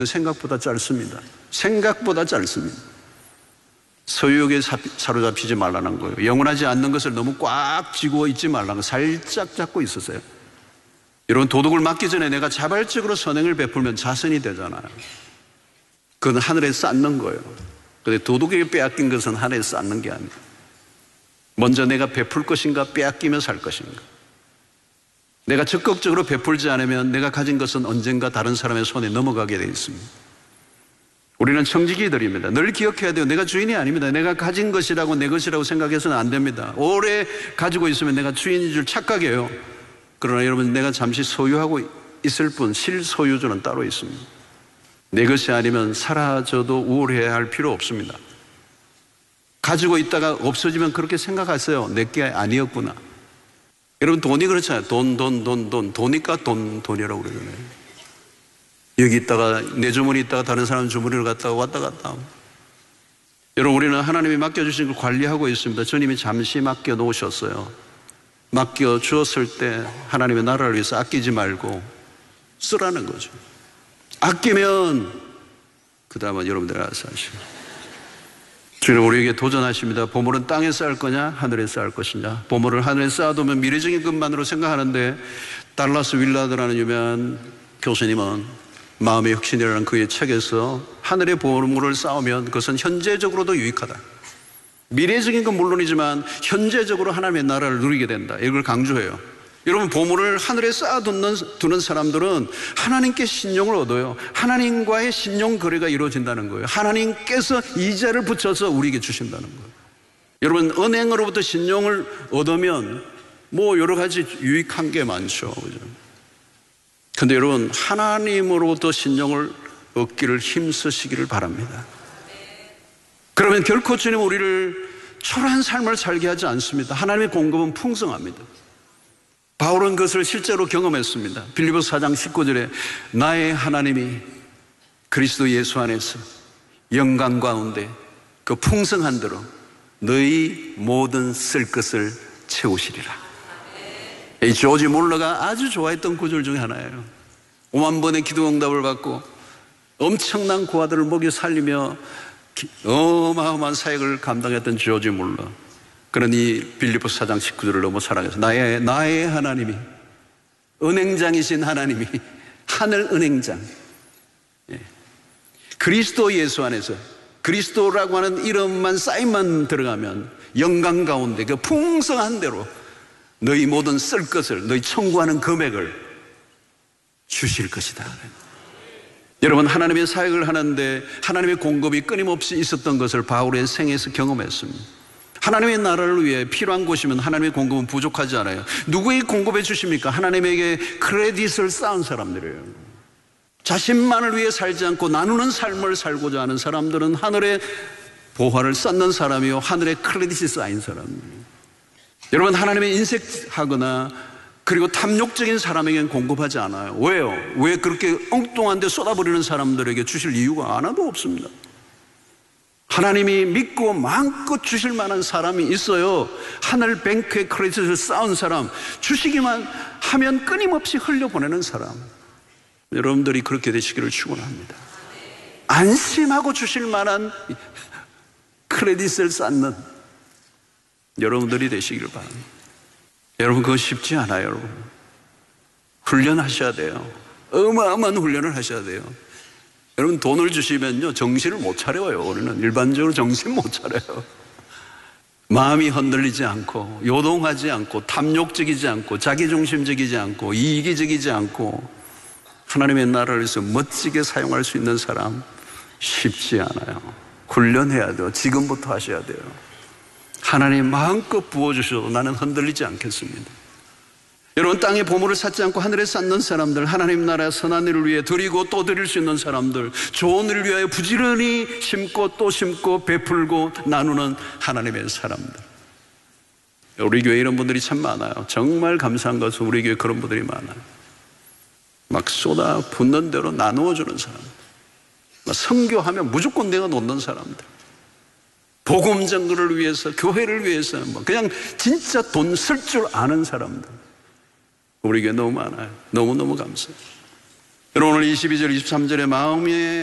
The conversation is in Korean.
생각보다 짧습니다. 생각보다 짧습니다. 소유욕에 사로잡히지 말라는 거예요. 영원하지 않는 것을 너무 꽉 쥐고 있지 말라는 거, 살짝 잡고 있으세요. 여러분, 도둑을 맞기 전에 내가 자발적으로 선행을 베풀면 자선이 되잖아요. 그건 하늘에 쌓는 거예요. 근데 도둑에게 빼앗긴 것은 하늘에 쌓는 게 아니에요. 먼저 내가 베풀 것인가, 빼앗기며 살 것인가. 내가 적극적으로 베풀지 않으면 내가 가진 것은 언젠가 다른 사람의 손에 넘어가게 되어 있습니다. 우리는 청지기들입니다. 늘 기억해야 돼요. 내가 주인이 아닙니다. 내가 가진 것이라고 내 것이라고 생각해서는 안 됩니다. 오래 가지고 있으면 내가 주인인 줄 착각해요. 그러나 여러분, 내가 잠시 소유하고 있을 뿐 실소유주는 따로 있습니다. 내 것이 아니면 사라져도 우울해야 할 필요 없습니다. 가지고 있다가 없어지면 그렇게 생각하세요. 내 게 아니었구나. 여러분, 돈이 그렇잖아요. 돈이니까 돈이라고 그러잖아요. 여기 있다가 내 주머니 있다가 다른 사람 주머니를 갔다가 왔다 갔다 하고. 여러분, 우리는 하나님이 맡겨주신 걸 관리하고 있습니다. 주님이 잠시 맡겨놓으셨어요. 맡겨주었을 때 하나님의 나라를 위해서 아끼지 말고 쓰라는 거죠. 아끼면 그 다음은 여러분들이 알아서 하시고. 주님 우리에게 도전하십니다. 보물은 땅에 쌓을 거냐 하늘에 쌓을 것이냐. 보물을 하늘에 쌓아두면 미래적인 것만으로 생각하는데, 달라스 윌라드라는 유명한 교수님은 마음의 혁신이라는 그의 책에서 하늘의 보물을 쌓으면 그것은 현재적으로도 유익하다. 미래적인 건 물론이지만 현재적으로 하나님의 나라를 누리게 된다. 이걸 강조해요. 여러분, 보물을 하늘에 쌓아두는 사람들은 하나님께 신용을 얻어요. 하나님과의 신용 거래가 이루어진다는 거예요. 하나님께서 이자를 붙여서 우리에게 주신다는 거예요. 여러분, 은행으로부터 신용을 얻으면 뭐 여러 가지 유익한 게 많죠. 그죠? 근데 여러분, 하나님으로부터 신용을 얻기를 힘쓰시기를 바랍니다. 그러면 결코 주님 우리를 초라한 삶을 살게 하지 않습니다. 하나님의 공급은 풍성합니다. 바울은 그것을 실제로 경험했습니다. 빌립보서 4장 19절에 나의 하나님이 그리스도 예수 안에서 영광 가운데 그 풍성한 대로 너희 모든 쓸 것을 채우시리라. 이 조지 몰러가 아주 좋아했던 구절 중에 하나예요. 5만 번의 기도 응답을 받고 엄청난 고아들을 먹여 살리며 어마어마한 사역을 감당했던 조지 몰러. 그러니 빌립보서 4장 19절을 너무 사랑해서 나의 하나님이, 은행장이신 하나님이, 하늘 은행장, 그리스도 예수 안에서, 그리스도라고 하는 이름만 사인만 들어가면 영광 가운데 그 풍성한 대로 너희 모든 쓸 것을, 너희 청구하는 금액을 주실 것이다. 여러분, 하나님의 사역을 하는데 하나님의 공급이 끊임없이 있었던 것을 바울의 생애에서 경험했습니다. 하나님의 나라를 위해 필요한 곳이면 하나님의 공급은 부족하지 않아요. 누구에게 공급해 주십니까? 하나님에게 크레딧을 쌓은 사람들이에요. 자신만을 위해 살지 않고 나누는 삶을 살고자 하는 사람들은 하늘의 보화를 쌓는 사람이요, 하늘의 크레딧이 쌓인 사람이에요. 여러분, 하나님의 인색하거나 그리고 탐욕적인 사람에게는 공급하지 않아요. 왜요? 왜 그렇게 엉뚱한 데 쏟아버리는 사람들에게 주실 이유가 하나도 없습니다. 하나님이 믿고 마음껏 주실 만한 사람이 있어요. 하늘 뱅크에 크레딧을 쌓은 사람, 주시기만 하면 끊임없이 흘려보내는 사람. 여러분들이 그렇게 되시기를 축원합니다. 안심하고 주실 만한 크레딧을 쌓는 여러분들이 되시기를 바랍니다. 여러분, 그거 쉽지 않아요. 여러분, 훈련하셔야 돼요. 어마어마한 훈련을 하셔야 돼요. 여러분, 돈을 주시면요 정신을 못 차려요. 우리는 일반적으로 정신 못 차려요. 마음이 흔들리지 않고, 요동하지 않고, 탐욕적이지 않고, 자기중심적이지 않고, 이기적이지 않고 하나님의 나라를 위해서 멋지게 사용할 수 있는 사람 쉽지 않아요. 훈련해야 돼요. 지금부터 하셔야 돼요. 하나님 마음껏 부어주셔도 나는 흔들리지 않겠습니다. 여러분, 땅에 보물을 쌓지 않고 하늘에 쌓는 사람들, 하나님 나라의 선한 일을 위해 드리고 또 드릴 수 있는 사람들, 좋은 일을 위하여 부지런히 심고 또 심고 베풀고 나누는 하나님의 사람들. 우리 교회에 이런 분들이 참 많아요. 정말 감사한 것은 우리 교회에 그런 분들이 많아요. 막 쏟아 붓는 대로 나누어주는 사람들, 막 선교하면 무조건 내가 놓는 사람들, 복음 전도를 위해서, 교회를 위해서 그냥 진짜 돈 쓸 줄 아는 사람들, 우리 교회 너무 많아요. 너무너무 감사해요. 여러분 오늘 22절, 23절의 마음의